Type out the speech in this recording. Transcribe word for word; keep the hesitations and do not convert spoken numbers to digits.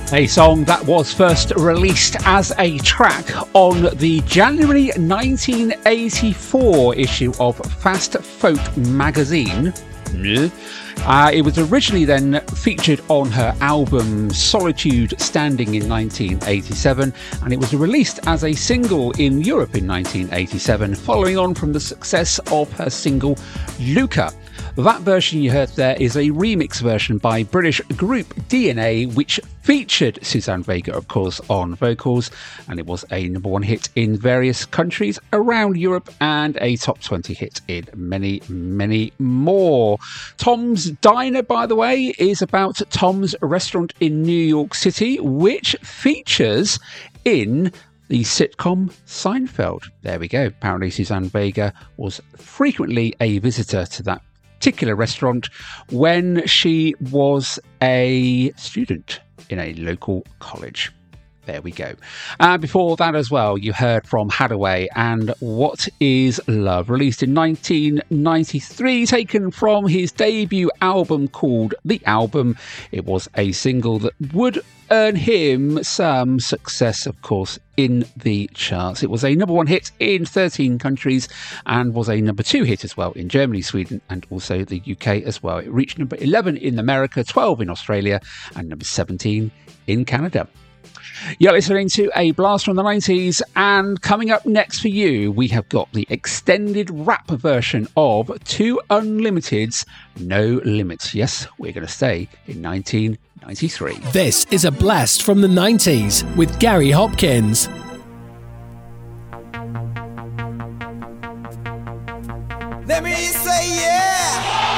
A song that was first released as a track on the January nineteen eighty-four issue of Fast Folk magazine. Uh, it was originally then featured on her album Solitude Standing in nineteen eighty-seven, and it was released as a single in Europe in nineteen eighty-seven, following on from the success of her single Luca. That version you heard there is a remix version by British group D N A, which featured Suzanne Vega, of course, on vocals, and it was a number one hit in various countries around Europe and a top twenty hit in many, many more. Tom's Diner, by the way, is about Tom's restaurant in New York City, which features in the sitcom Seinfeld. There we go. Apparently Suzanne Vega was frequently a visitor to that particular restaurant when she was a student in a local college. There we go. Uh, before that as well, you heard from Haddaway and What Is Love, released in nineteen ninety-three, taken from his debut album called The Album. It was a single that would earn him some success, of course, in the charts. It was a number one hit in thirteen countries and was a number two hit as well in Germany, Sweden, and also the U K as well. It reached number eleven in America, twelve in Australia, and number seventeen in Canada. You're listening to a blast from the nineties, and coming up next for you, we have got the extended rap version of Two Unlimited's No Limits. Yes, we're going to stay in nineteen ninety-three. This is a blast from the nineties with Gary Hopkins.